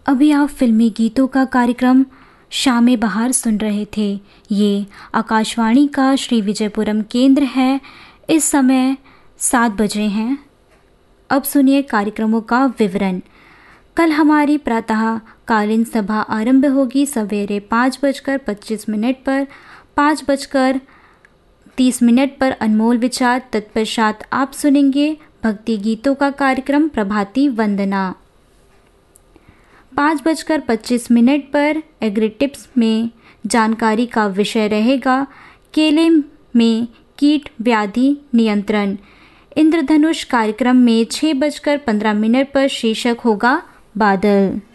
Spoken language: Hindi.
अभी आप फिल्मी गीतों का कार्यक्रम शामे बहार सुन रहे थे। ये आकाशवाणी का श्री विजयपुरम केंद्र है। इस समय 7 बजे हैं। अब सुनिए कार्यक्रमों का विवरण। कल हमारी प्रातःकालीन सभा आरंभ होगी सवेरे 5:25 पर। 5:30 पर अनमोल विचार। तत्पश्चात आप सुनेंगे भक्ति गीतों का कार्यक्रम प्रभाती वंदना। 5:25 पर एग्री टिप्स में जानकारी का विषय रहेगा केले में कीट व्याधि नियंत्रण। इंद्रधनुष कार्यक्रम में 6:15 पर शीर्षक होगा बादल।